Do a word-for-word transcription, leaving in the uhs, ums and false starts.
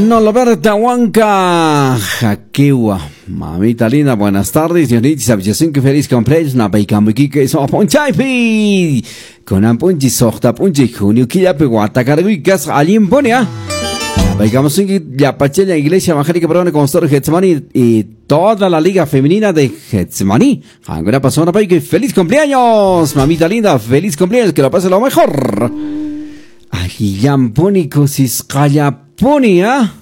Norberta Huanca, Jaquewa, mamita linda, buenas tardes, Dionitis, avisación que feliz cumpleaños, na peikambuki que so ponchaipi, con ampunchi sohta punchi junio que ya pegó a tacarguicas, alguien pone a, peikamos en la pachella iglesia evangélica peruana con Pastor Getsemani y toda la liga femenina de Getsemani. Ahora pasó una peique, feliz cumpleaños, mamita linda, feliz cumpleaños, que lo pase lo mejor. Ajillampónico sis callapónia.